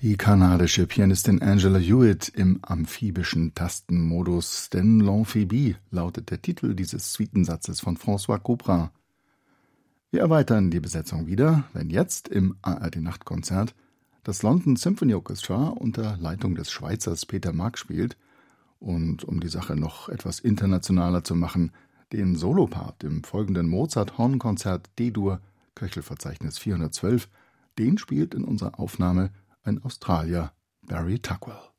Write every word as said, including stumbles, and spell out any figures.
Die kanadische Pianistin Angela Hewitt im amphibischen Tastenmodus, denn L'Amphibie lautet der Titel dieses Suitensatzes von François Couperin. Wir erweitern die Besetzung wieder, wenn jetzt im A R D-Nachtkonzert das London Symphony Orchestra unter Leitung des Schweizers Peter Maag spielt und um die Sache noch etwas internationaler zu machen, den Solopart im folgenden Mozart-Hornkonzert D-Dur, Köchelverzeichnis vierhundertzwölf, den spielt in unserer Aufnahme ein Australier, Barry Tuckwell.